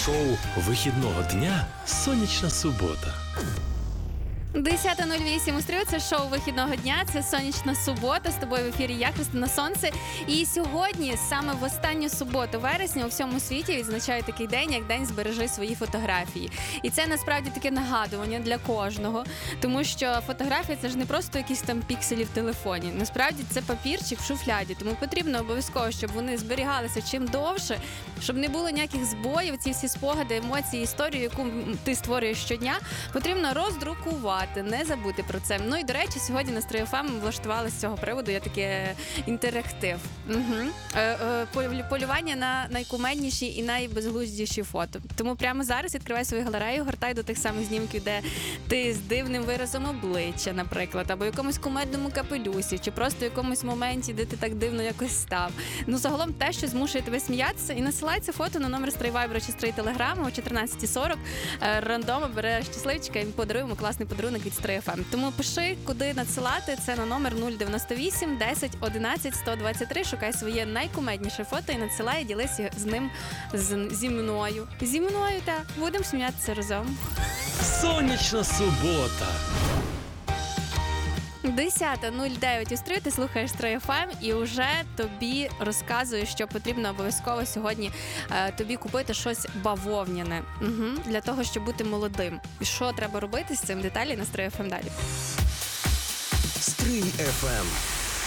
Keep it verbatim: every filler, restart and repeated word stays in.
Шоу вихідного дня «Сонячна субота». десята нуль вісім у стрію, це шоу вихідного дня, це сонячна субота, з тобою в ефірі я, Христина Сонце. І сьогодні, саме в останню суботу вересня, у всьому світі відзначають такий день, як День збережи свої фотографії. І це насправді таке нагадування для кожного, тому що фотографія – це ж не просто якісь там пікселі в телефоні. Насправді це папірчик в шуфляді, тому потрібно обов'язково, щоб вони зберігалися чим довше, щоб не було ніяких збоїв, ці всі спогади, емоції, історію, яку ти створюєш щодня, потрібно роздрукувати. Не забути про це. Ну і, до речі, сьогодні на Стрий еф ем влаштували з цього приводу я таке інтерактив. Угу. Е, е, полювання на найкумедніші і найбезглуздіші фото. Тому прямо зараз відкривай свою галерею, гортай до тих самих знімків, де ти з дивним виразом обличчя, наприклад, або в якомусь кумедному капелюсі, чи просто в якомусь моменті, де ти так дивно якось став. Ну, загалом те, що змушує тебе сміятися, і насилай це фото на номер Стрий Вайбера чи Стрий Телеграму о чотирнадцята сорок. Е, рандом бере щасливчика і подаруємо класний подарунок від Стрий еф ем. Тому пиши, куди надсилати. Це на номер нуль дев'яносто вісім десять одинадцять сто двадцять три. Шукай своє найкумедніше фото і надсилай, ділися з ним з, зі мною. Зі мною, так. Будемо сміятися разом. Сонячна субота. десята нуль дев'ять у стрію, ти слухаєш Стрий еф ем і вже тобі розказую, що потрібно обов'язково сьогодні е, тобі купити щось бавовняне, угу, для того, щоб бути молодим. І що треба робити з цим, деталі на Стрий еф ем далі. Стрий еф ем.